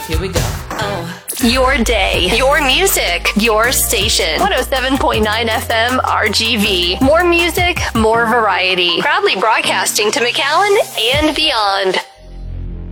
Here we go. Your day, your music, your station. 107.9 FM RGV. More music, more variety. Proudly broadcasting to McAllen and beyond.